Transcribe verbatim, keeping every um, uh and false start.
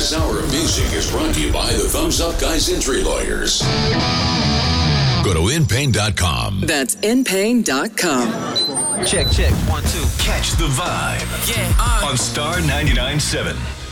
This hour of music is brought to you by the Thumbs Up Guys Injury Lawyers. Go to in pain dot com. That's in pain dot com. Check, check, one, two. Catch the vibe. Yeah, uh. On Star ninety-nine point seven.